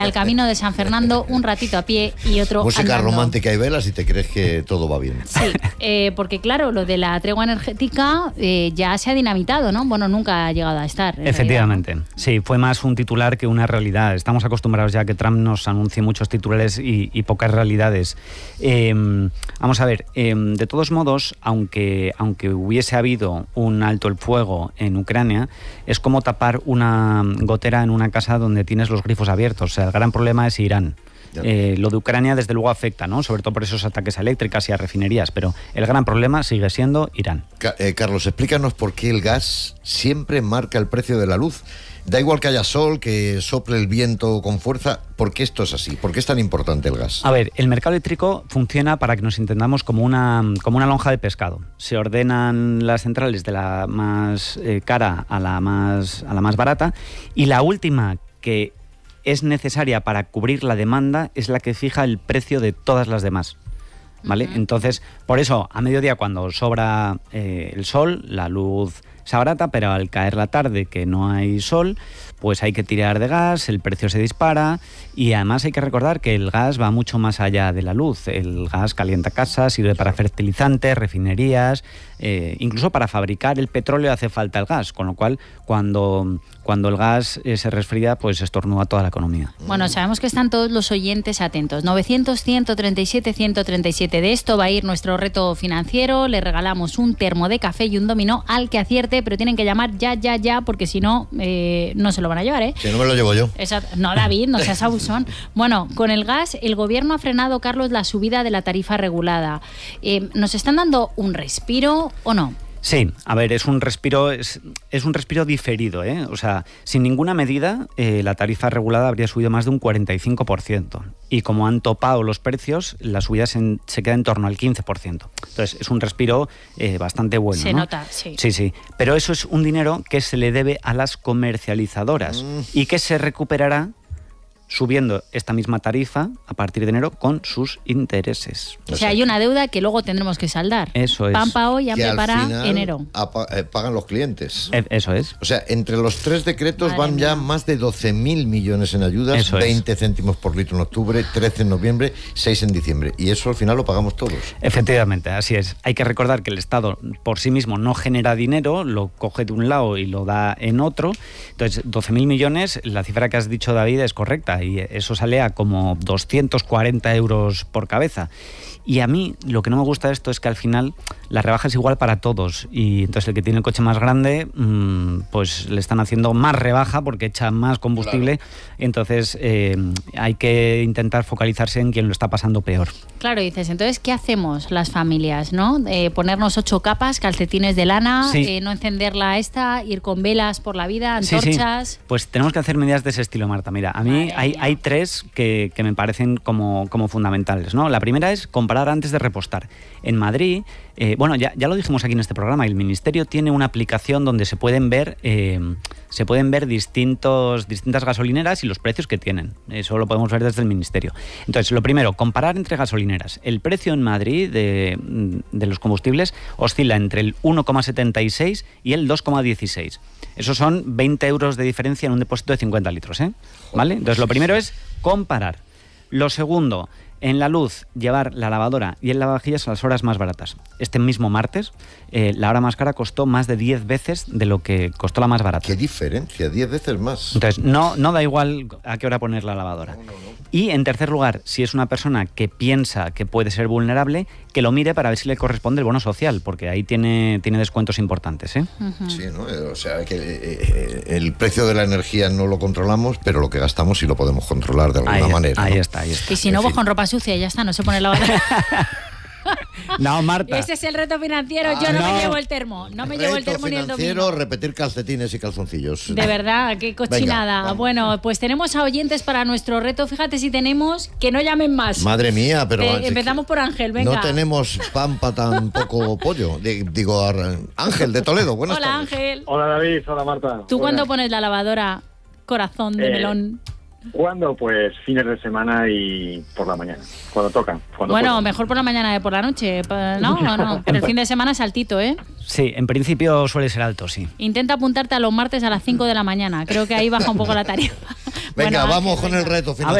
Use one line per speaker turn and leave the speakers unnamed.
al camino de San Fernando, un ratito a pie y otro
música
andando.
romántica y velas y te crees que todo va bien.
Sí, porque claro, lo de la tregua energética ya se ha dinamitado, ¿no? Bueno, nunca ha llegado a estar.
Efectivamente, realidad, ¿no? Sí, fue más un titular que una realidad. Estamos acostumbrados ya a que Trump nos anuncie muchos titulares y pocas realidades. Vamos a ver, de todos modos, aunque hubiese habido un alto el fuego en Ucrania, es como tapar una gotera en una casa donde tienes los grifos abiertos. O sea, el gran problema es Irán. Lo de Ucrania desde luego afecta, ¿no? Sobre todo por esos ataques a eléctricas y a refinerías, pero el gran problema sigue siendo Irán.
Carlos, explícanos por qué el gas siempre marca el precio de la luz. Da igual que haya sol, que sople el viento con fuerza. ¿Por qué esto es así? ¿Por qué es tan importante el gas?
A ver, el mercado eléctrico funciona, para que nos entendamos, como una lonja de pescado. Se ordenan las centrales de la más cara a la más barata, y la última, que es necesaria para cubrir la demanda, es la que fija el precio de todas las demás, ¿vale? Uh-huh. Entonces, por eso, a mediodía, cuando sobra el sol, la luz se abarata, pero al caer la tarde, que no hay sol, pues hay que tirar de gas, el precio se dispara, y además hay que recordar que el gas va mucho más allá de la luz. El gas calienta casas, sirve para fertilizantes, refinerías, incluso para fabricar el petróleo hace falta el gas, con lo cual cuando el gas se resfría, pues estornuda toda la economía.
Bueno, sabemos que están todos los oyentes atentos. 900-137-137. De esto va a ir nuestro reto financiero. Le regalamos un termo de café y un dominó al que acierte, pero tienen que llamar ya, porque si no, no se lo van a llevar, ¿eh?
Si no, me lo llevo yo.
Exacto. No, David, no seas abusón. Bueno, con el gas, el gobierno ha frenado, Carlos, la subida de la tarifa regulada. ¿Nos están dando un respiro o no?
Sí, a ver, es un respiro diferido, ¿eh? O sea, sin ninguna medida, la tarifa regulada habría subido más de un 45%. Y como han topado los precios, la subida se queda en torno al 15%. Entonces, es un respiro bastante bueno,
Se
¿no?
nota, sí.
Sí. Pero eso es un dinero que se le debe a las comercializadoras y que se recuperará subiendo esta misma tarifa a partir de enero con sus intereses.
O sea, hay una deuda que luego tendremos que saldar.
Eso es.
Pan pa hoy, hambre para enero.
Pagan los clientes.
Eso es.
O sea, entre los tres decretos van ya más de 12.000 millones en ayudas,
eso
20 céntimos por litro en octubre, 13 en noviembre, 6 en diciembre. Y eso al final lo pagamos todos.
Efectivamente, así es. Hay que recordar que el Estado por sí mismo no genera dinero, lo coge de un lado y lo da en otro. Entonces, 12.000 millones, la cifra que has dicho, David, es correcta. Y eso sale a como 240 euros por cabeza. Y a mí lo que no me gusta de esto es que al final la rebaja es igual para todos, y entonces el que tiene el coche más grande pues le están haciendo más rebaja porque echa más combustible. Claro. Entonces hay que intentar focalizarse en quien lo está pasando peor.
Claro, dices, entonces ¿qué hacemos las familias, no? Ponernos 8 capas, calcetines de lana, sí. No encenderla ir con velas por la vida, antorchas.
Sí. Pues tenemos que hacer medidas de ese estilo, Marta. Mira, a mí hay 3 que me parecen como fundamentales, ¿no? La primera es comprar antes de repostar. En Madrid, bueno, ya lo dijimos aquí en este programa, el Ministerio tiene una aplicación donde se pueden ver distintas gasolineras y los precios que tienen. Eso lo podemos ver desde el Ministerio. Entonces, lo primero, comparar entre gasolineras. El precio en Madrid de los combustibles oscila entre el 1,76 y el 2,16. Esos son 20 euros de diferencia en un depósito de 50 litros, ¿eh? ¿Vale? Entonces, lo primero es comparar. Lo segundo, en la luz, llevar la lavadora y el lavavajillas a las horas más baratas. Este mismo martes, la hora más cara costó más de 10 veces de lo que costó la más barata.
¿Qué diferencia? 10 veces más.
Entonces, no da igual a qué hora poner la lavadora. No. Y, en tercer lugar, si es una persona que piensa que puede ser vulnerable, que lo mire para ver si le corresponde el bono social, porque ahí tiene descuentos importantes, ¿eh?
Uh-huh. Sí, ¿no? O sea, que el precio de la energía no lo controlamos, pero lo que gastamos sí lo podemos controlar de alguna manera.
Ahí
¿no?
está.
Y si no, pues con ropa sucia, ya está, no se pone la lavadora.
No, Marta.
Ese es el reto financiero. Yo no me llevo el termo. No me llevo el termo ni el domingo.
Repetir calcetines y calzoncillos.
De verdad, qué cochinada. Venga, bueno, pues tenemos a oyentes para nuestro reto. Fíjate si tenemos, que no llamen más.
Madre mía, pero...
empezamos por Ángel, venga.
No tenemos pan para tan poco pollo. Digo, Ángel de Toledo, buenas tardes.
Hola, Ángel.
Hola, David. Hola, Marta.
¿Tú cuándo pones la lavadora, corazón de melón?
¿Cuándo? Pues fines de semana y por la mañana, cuando toca.
Bueno, mejor por la mañana que por la noche, ¿no? Pero el fin de semana es altito, ¿eh?
Sí, en principio suele ser alto, sí.
Intenta apuntarte a los martes a las 5 de la mañana, creo que ahí baja un poco la tarifa.
Venga,
bueno,
vamos con el reto final.